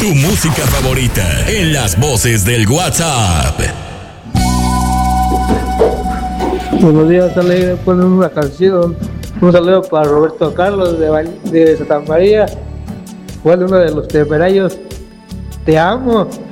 Tu música favorita en las voces del WhatsApp. Buenos días, Alegre. Ponen una canción. Un saludo para Roberto Carlos de Santa María. Fue uno de los temerarios. Te amo.